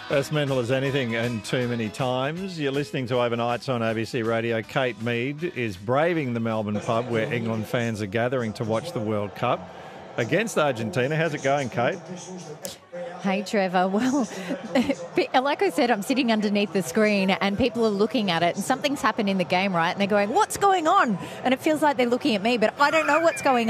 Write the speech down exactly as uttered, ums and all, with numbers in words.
As mental as anything and too many times. You're listening to Overnights on A B C Radio. Kate Mead is braving the Melbourne pub where England fans are gathering to watch the World Cup against Argentina. How's it going, Kate? Hey, Trevor. Well, like I said, I'm sitting underneath the screen and people are looking at it and something's happened in the game, right? And they're going, what's going on? And it feels like they're looking at me, but I don't know what's going